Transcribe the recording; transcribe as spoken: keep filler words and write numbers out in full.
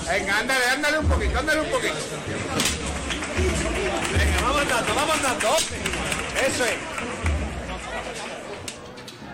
Venga, ándale, ándale un poquito, ándale un poquito. Venga, vamos andando, vamos andando. Eso es.